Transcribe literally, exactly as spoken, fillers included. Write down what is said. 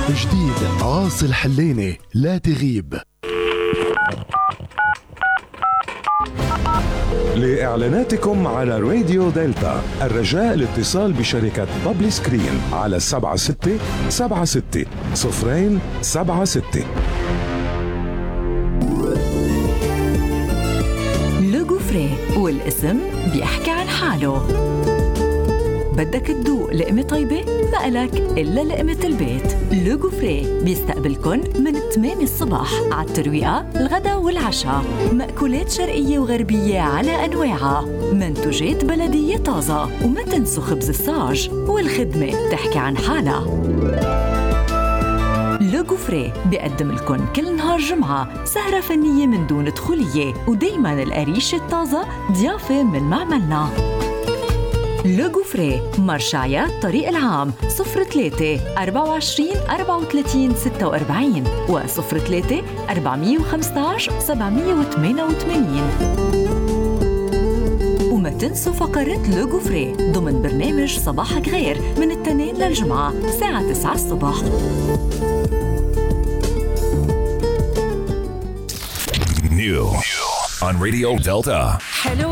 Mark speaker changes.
Speaker 1: جديد عاصي الحليني، لا تغيب.
Speaker 2: لإعلاناتكم على راديو دلتا الرجاء الاتصال بشركة بابلي سكرين على سبعة ستة سبعة ستة صفرين سبعة ستة.
Speaker 3: لو غوفري، والاسم بيحكي عن حاله. بدك تدوق لقمة طيبة؟ ما إلك إلا لقمة البيت. لو غوفري بيستقبلكن من ثمانية الصبح على الترويقة، الغدا والعشاء. مأكولات شرقية وغربية على أنواعها، منتوجات بلدية طازة. وما تنسوا خبز الصاج، والخدمة تحكي عن حالها. لو غوفري بيقدم لكم كل نهار جمعة سهرة فنية من دون دخولية، ودايما القريش الطازة ضيافة من معملنا. لو غوفري، مرشعيات طريق العام، صفر ثلاثة أربعة وعشرين أربعة وثلاثين ستة وأربعين و صفر ثلاثة أربعمية وخمسة عشر سبعمية وثمانية وثمانين. وما تنسوا فقرات لو غوفري ضمن برنامج صباحك غير من الاثنين للجمعة الساعة تسعة الصبح.
Speaker 4: New on Radio Delta.
Speaker 3: حلو